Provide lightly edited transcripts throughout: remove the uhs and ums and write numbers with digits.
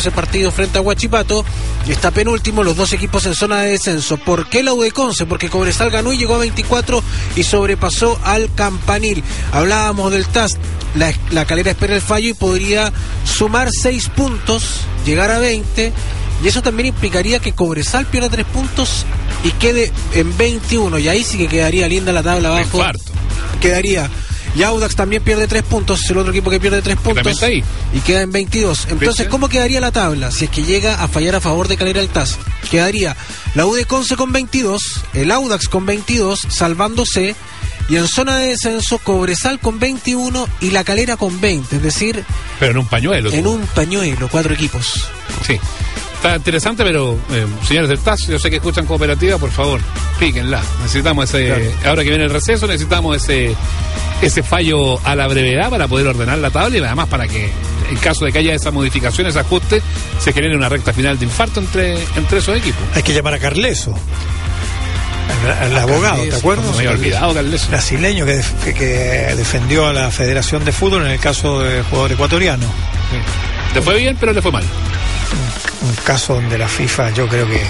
ese partido frente a Huachipato, y está penúltimo, los dos equipos en zona de descenso. ¿Por qué la U de Conce? Porque Cobresal ganó y llegó a 24 y sobrepasó al Campanil. Hablábamos del TAS, la Calera espera el fallo y podría sumar 6 puntos, llegar a 20, y eso también implicaría que Cobresal pierda 3 puntos y quede en 21, y ahí sí que quedaría linda la tabla abajo. Quedaría, y Audax también pierde 3 puntos, es el otro equipo que pierde 3 puntos y queda en 22. Entonces, ¿cómo quedaría la tabla? Si es que llega a fallar a favor de Calera el TAS, quedaría la U de Conce con 22, el Audax con 22, salvándose, y en zona de descenso Cobresal con 21 y la Calera con 20, es decir... Pero en un pañuelo. En un pañuelo, 4 equipos. Sí. Está interesante, pero señores del TAS, yo sé que escuchan Cooperativa, por favor, píquenla. Necesitamos ese, claro. Ahora que viene el receso, necesitamos ese fallo a la brevedad para poder ordenar la tabla, y además para que, en caso de que haya esa modificación, ese ajuste, se genere una recta final de infarto entre esos equipos. Hay que llamar a Carleso, el abogado, Carleso, ¿te acuerdas? Me había olvidado, Carleso. Brasileño que defendió a la Federación de Fútbol en el caso del jugador ecuatoriano. Sí. Le fue bien, pero le fue mal. Un caso donde la FIFA, yo creo que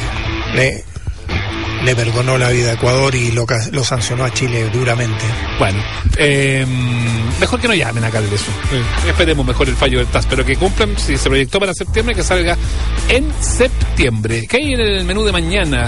le perdonó la vida a Ecuador y lo sancionó a Chile duramente. Bueno, mejor que no llamen a Carleso. Esperemos mejor el fallo del TAS, pero que cumplan, si se proyectó para septiembre, que salga en septiembre. ¿Qué hay en el menú de mañana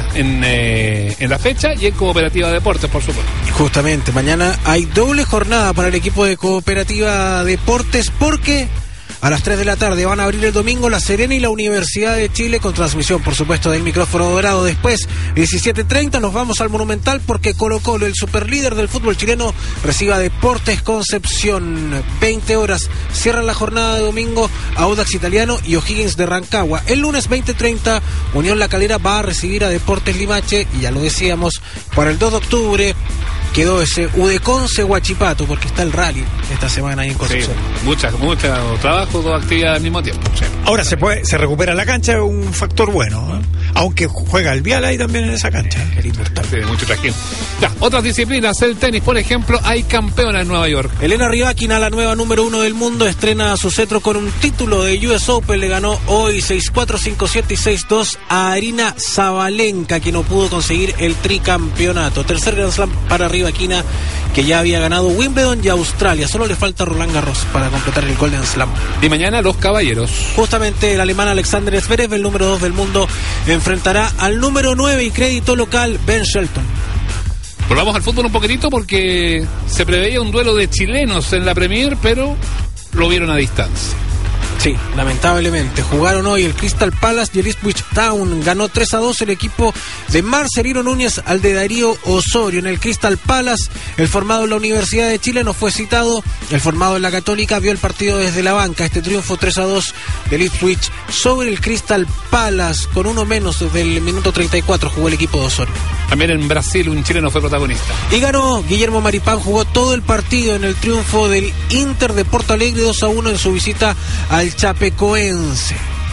en la fecha y en Cooperativa Deportes, por supuesto? Justamente, mañana hay doble jornada para el equipo de Cooperativa Deportes, porque a las 3 de la tarde van a abrir el domingo La Serena y la Universidad de Chile, con transmisión, por supuesto, del micrófono dorado. Después, 17:30, nos vamos al Monumental, porque Colo-Colo, el superlíder del fútbol chileno, recibe a Deportes Concepción. 20 horas, cierran la jornada de domingo Audax Italiano y O'Higgins de Rancagua. El lunes 20:30, Unión La Calera va a recibir a Deportes Limache, y ya lo decíamos, para el 2 de octubre quedó ese U de Conce Huachipato, porque está el rally esta semana ahí en Concepción. Sí, mucho trabajo, dos actividades al mismo tiempo. Sí. Ahora se recupera la cancha, es un factor bueno, ¿eh? Aunque juega el Vial ahí también en esa cancha. Es importante, mucho trajín. Ya, otras disciplinas, el tenis, por ejemplo, hay campeona en Nueva York. Elena Rybakina, la nueva número 1 del mundo, estrena su cetro con un título de US Open. Le ganó hoy 6-4, 5-7 y 6-2 a Arina Sabalenka, que no pudo conseguir el tricampeonato. Tercer Grand Slam para Rybakina, que ya había ganado Wimbledon y Australia. Solo le falta Roland Garros para completar el Golden Slam. Y mañana los caballeros. Justamente el alemán Alexander Zverev, el número 2 del mundo, enfrentará al número 9 y crédito local Ben Shelton. Volvamos al fútbol un poquitito, porque se preveía un duelo de chilenos en la Premier, pero lo vieron a distancia. Sí, lamentablemente. Jugaron hoy el Crystal Palace y el Ipswich Town. Ganó 3-2 el equipo de Marcelino Núñez al de Darío Osorio. En el Crystal Palace, el formado en la Universidad de Chile no fue citado. El formado en la Católica vio el partido desde la banca. Este triunfo 3-2 del Ipswich sobre el Crystal Palace. Con uno menos desde el minuto 34 jugó el equipo de Osorio. También en Brasil un chileno fue protagonista. Y ganó Guillermo Maripán, jugó todo el partido en el triunfo del Inter de Porto Alegre 2-1 en su visita al Chapecoense.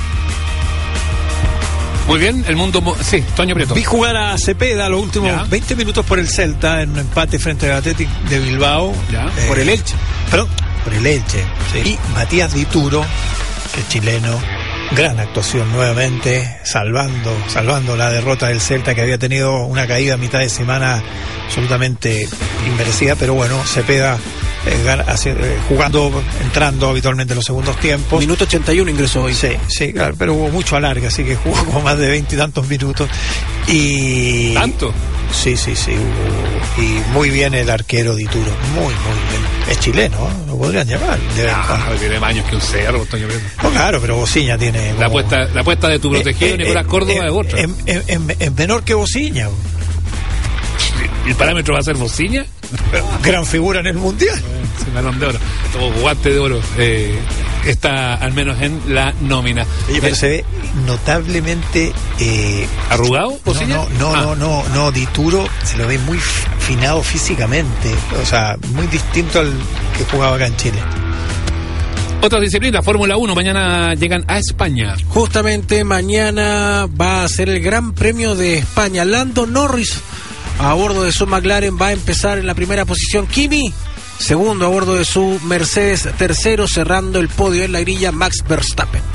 Muy bien, el mundo... Sí, Toño Prieto. Vi jugar a Cepeda los últimos 20 minutos por el Celta en un empate frente al Athletic de Bilbao. Por el Elche. Perdón, por el Elche. Sí. Y Matías Dituro, que es chileno, gran actuación nuevamente, salvando la derrota del Celta, que había tenido una caída a mitad de semana absolutamente inmerecida, pero bueno, Cepeda jugando, entrando habitualmente en los segundos tiempos. Minuto 81 ingresó hoy. Sí, claro, pero hubo mucho alargue, así que jugó como más de 20 y tantos minutos. Y ¿tanto? Sí, hubo, y muy bien el arquero Dituro, muy bien. Es chileno, ¿eh? Lo podrían llamar. Tiene más años que un cerro, Toño Prieto. No, claro, pero Bociña tiene... La apuesta de tu protegido, Nicolás Córdoba, es otra. Es menor que Bociña. ¿El parámetro va a ser Bociña? Gran figura en el Mundial. Balón de oro, o guante de oro, está al menos en la nómina. Oye, pero se ve notablemente ¿arrugado? No, Dituro se lo ve muy finado físicamente, o sea, muy distinto al que jugaba acá en Chile. Otras disciplinas, Fórmula 1, mañana llegan a España. Justamente mañana va a ser el Gran Premio de España. Lando Norris, a bordo de su McLaren, va a empezar en la primera posición. Kimi, segundo a bordo de su Mercedes. Tercero, cerrando el podio en la grilla, Max Verstappen.